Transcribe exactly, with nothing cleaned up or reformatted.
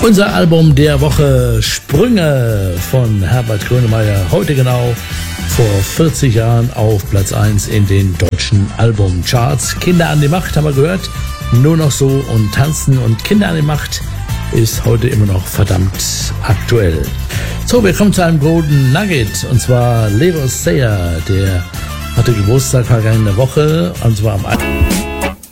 Unser Album der Woche, Sprünge von Herbert Grönemeyer, heute genau vor vierzig Jahren auf Platz eins in den deutschen Albumcharts. Kinder an die Macht haben wir gehört, nur noch so und tanzen, und Kinder an die Macht ist heute immer noch verdammt aktuell. So, wir kommen zu einem Golden Nugget, und zwar Leo Sayer, der hatte Geburtstag vergangene Woche, und zwar am